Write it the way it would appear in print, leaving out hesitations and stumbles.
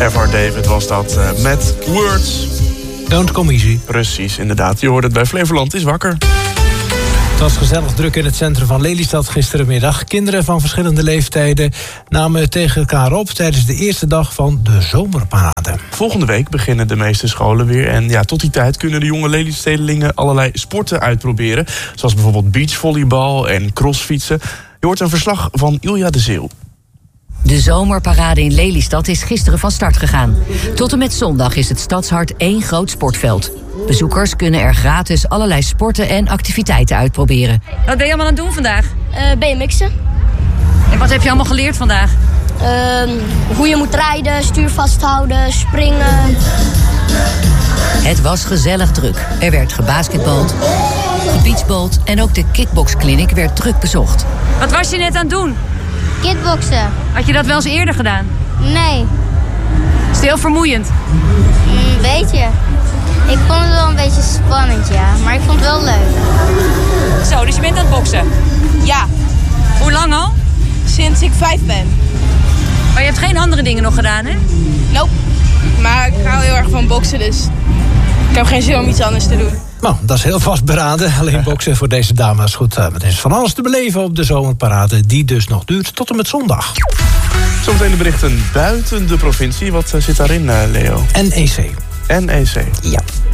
F.R. David was dat met Words. Don't come easy. Precies, inderdaad. Je hoort het bij Flevoland is wakker. Het was gezellig druk in het centrum van Lelystad gisterenmiddag. Kinderen van verschillende leeftijden namen tegen elkaar op tijdens de eerste dag van de zomerparade. Volgende week beginnen de meeste scholen weer. En tot die tijd kunnen de jonge Lelystedelingen allerlei sporten uitproberen. Zoals bijvoorbeeld beachvolleybal en crossfietsen. Je hoort een verslag van Ilja de Zeeuw. De zomerparade in Lelystad is gisteren van start gegaan. Tot en met zondag is het stadshart één groot sportveld. Bezoekers kunnen er gratis allerlei sporten en activiteiten uitproberen. Wat ben je allemaal aan het doen vandaag? BMX'en. En wat heb je allemaal geleerd vandaag? Hoe je moet rijden, stuur vasthouden, springen. Het was gezellig druk. Er werd gebasketbald, gebeachbald en ook de kickboxclinic werd druk bezocht. Wat was je net aan het doen? Kickboksen. Had je dat wel eens eerder gedaan? Nee. Is het heel vermoeiend? Weet je. Ik vond het wel een beetje spannend, ja. Maar ik vond het wel leuk. Zo, dus je bent aan het boksen? Ja. Hoe lang al? Sinds ik 5 ben. Maar je hebt geen andere dingen nog gedaan, hè? Nope. Maar ik hou heel erg van boksen, dus ik heb geen zin om iets anders te doen. Nou, dat is heel vastberaden. Alleen boksen voor deze dames. Goed, het is van alles te beleven op de zomerparade, die dus nog duurt tot en met zondag. Zometeen de berichten buiten de provincie. Wat zit daarin, Leo? NEC. NEC. Ja.